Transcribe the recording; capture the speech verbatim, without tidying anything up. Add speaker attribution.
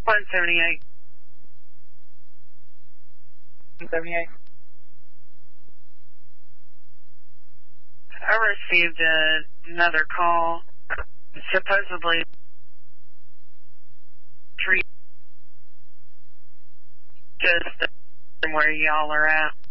Speaker 1: one seventy-eight. one seventy-eight. I received a, another call, supposedly three, just where y'all are at.